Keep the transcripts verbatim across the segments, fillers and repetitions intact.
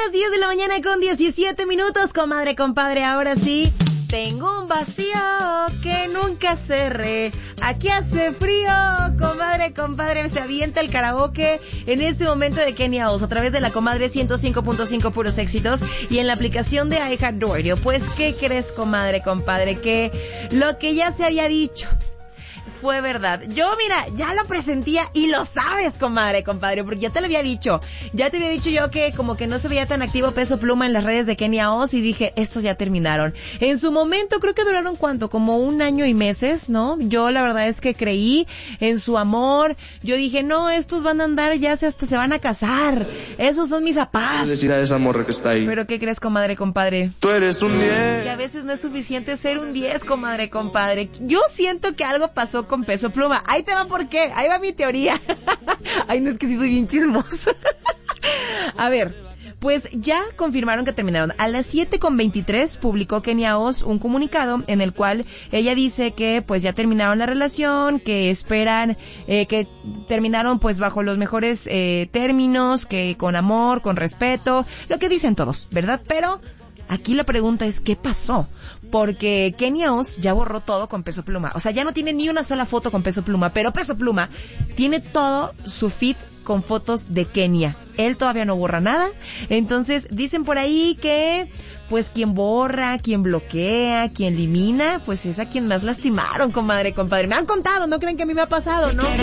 las diez de la mañana con diecisiete minutos, comadre, compadre, ahora sí. Tengo un vacío que nunca cerré. Aquí hace frío, comadre, compadre. Se avienta el karaoke en este momento de Kenia Os a través de la comadre ciento cinco punto cinco puros éxitos y en la aplicación de iHeartRadio. Pues, ¿qué crees, comadre, compadre? Que lo que ya se había dicho fue verdad. Yo, mira, ya lo presentía y lo sabes, comadre, compadre, porque ya te lo había dicho. Ya te había dicho yo que como que no se veía tan activo Peso Pluma en las redes de Kenia Os y dije, estos ya terminaron. En su momento creo que duraron ¿cuánto? Como un año y meses, ¿no? Yo la verdad es que creí en su amor. Yo dije, no, estos van a andar, ya se hasta se van a casar. Esos son mis apás. Felicidades, amor, que está ahí. Pero ¿qué crees, comadre, compadre? Tú eres un diez. Y a veces no es suficiente ser un diez, comadre, compadre. Yo siento que algo pasó con Peso Pluma. Ahí te va por qué. Ahí va mi teoría. Ay, no, es que sí soy bien chismosa. A ver, pues ya confirmaron que terminaron. A las siete con veintitrés publicó Kenia Os un comunicado en el cual ella dice que pues ya terminaron la relación, que esperan, eh, que terminaron pues bajo los mejores eh, términos, que con amor, con respeto, lo que dicen todos, ¿verdad? Pero aquí la pregunta es, ¿qué pasó? Porque Kenia Os ya borró todo con Peso Pluma. O sea, ya no tiene ni una sola foto con Peso Pluma, pero Peso Pluma tiene todo su feed con fotos de Kenia. Él todavía no borra nada. Entonces, dicen por ahí que pues quien borra, quien bloquea, quien elimina, pues es a quien más lastimaron, comadre, compadre. Me han contado, no creen que a mí me ha pasado, ¿no?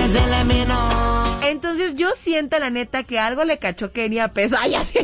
Entonces yo siento, la neta, que algo le cachó Kenia a Peso. Ay, así.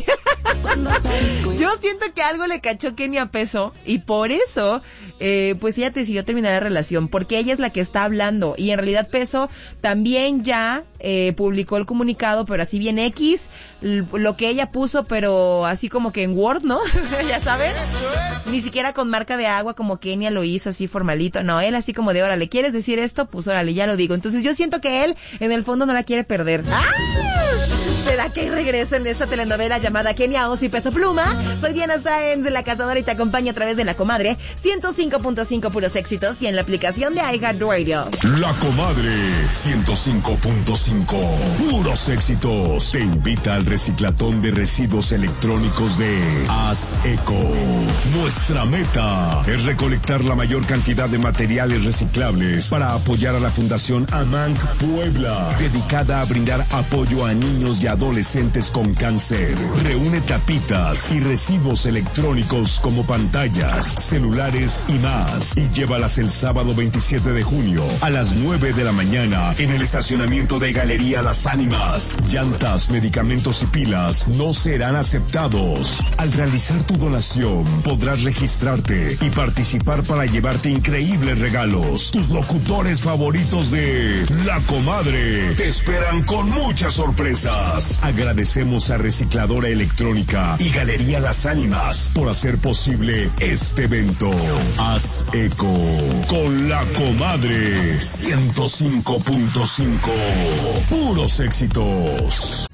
Yo siento que algo le cachó Kenia a Peso y por eso, eh, pues ella decidió terminar la relación, porque ella es la que está hablando y en realidad Peso también ya eh, publicó el comunicado, pero así bien X, lo que ella puso, pero así como que en Word, ¿no? Ya sabes. Ni siquiera con marca de agua como Kenia lo hizo así formalito. No, él así como de, órale, ¿quieres decir esto? Pues órale, ya lo digo. Entonces yo siento que él en el fondo no la quiere perder. ¡Ah! ¿Será que hay regreso en esta telenovela llamada Kenia Os y Peso Pluma? Soy Diana Sáenz de La Cazadora y te acompaño a través de la comadre ciento cinco punto cinco puros éxitos y en la aplicación de iHeartRadio. La comadre ciento cinco punto cinco puros éxitos te invita al reciclatón de residuos electrónicos de Haz Eco. Nuestra meta es recolectar la mayor cantidad de materiales reciclables para apoyar a la Fundación AMANC Puebla, dedicada a brindar apoyo a niños y adolescentes con cáncer. Reúne tapitas y residuos electrónicos como pantallas, celulares y más, y llévalas el sábado veintisiete de junio a las nueve de la mañana en el estacionamiento de Galería Las Ánimas. Llantas, medicamentos y pilas no serán aceptados. Al realizar tu donación podrás registrarte y participar para llevarte increíbles regalos. Tus locutores favoritos de La Comadre te esperan con muchas sorpresas. Agradecemos a Recicladora Electrónica y Galería Las Ánimas por hacer posible este evento. Haz Eco con La Comadre ciento cinco punto cinco puros éxitos.